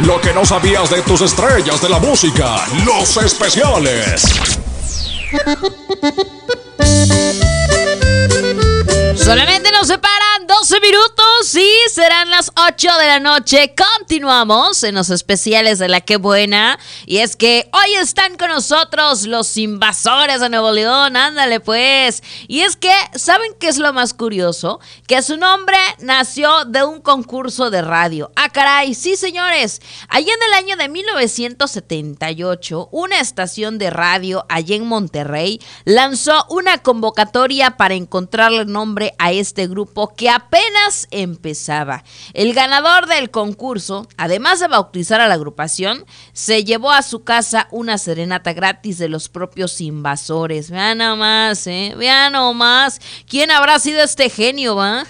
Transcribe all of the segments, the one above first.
Lo que no sabías de tus estrellas de la música, los especiales. Solamente nos separan 12 minutos y serán las 8 de la noche. Continuamos en los especiales de La Qué Buena. Y es que hoy están con nosotros los Invasores de Nuevo León. Ándale pues. Y es que, ¿saben qué es lo más curioso? Que su nombre nació de un concurso de radio. ¡Ah, caray! Sí, señores. Allá en el año de 1978, una estación de radio allá en Monterrey lanzó una convocatoria para encontrarle nombre a este grupo que apenas empezaba. El ganador del concurso, además de bautizar a la agrupación, se llevó a su casa una serenata gratis de los propios Invasores. Vean nomás, vean nomás. ¿Quién habrá sido este genio, va?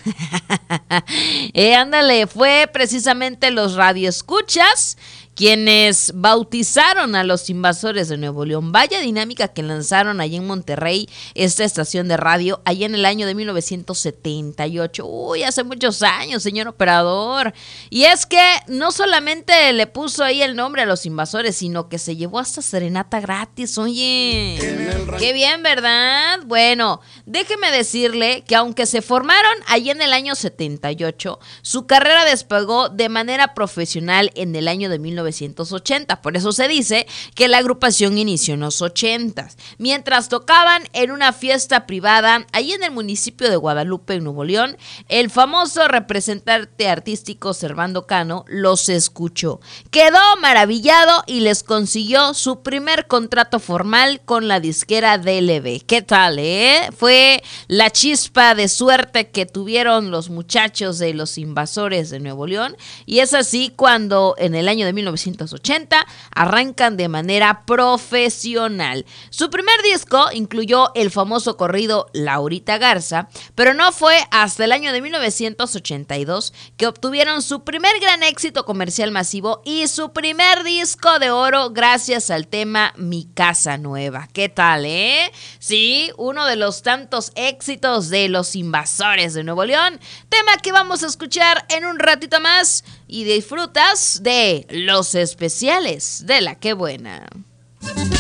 Ándale, fue precisamente los radioescuchas quienes bautizaron a los Invasores de Nuevo León. Vaya dinámica que lanzaron allá en Monterrey esta estación de radio allá en el año de 1978. Uy, hace muchos años, señor operador. Y es que no solamente le puso ahí el nombre a los Invasores, sino que se llevó hasta serenata gratis. Oye, qué bien, ¿verdad? Bueno, déjeme decirle que aunque se formaron allá en el año 78, su carrera despegó de manera profesional en el año de 1980. Por eso se dice que la agrupación inició en los 80. Mientras tocaban en una fiesta privada ahí en el municipio de Guadalupe, en Nuevo León, el famoso representante artístico Servando Cano los escuchó. Quedó maravillado y les consiguió su primer contrato formal con la disquera DLB. ¿Qué tal, Fue la chispa de suerte que tuvieron los muchachos de los Invasores de Nuevo León, y es así cuando en el año de 1980 arrancan de manera profesional. Su primer disco incluyó el famoso corrido Laurita Garza, pero no fue hasta el año de 1982 que obtuvieron su primer gran éxito comercial masivo y su primer disco de oro gracias al tema Mi Casa Nueva. ¿Qué tal, Sí, uno de los tantos éxitos de los Invasores de Nuevo León, tema que vamos a escuchar en un ratito más y disfrutas de los especiales de La Qué Buena.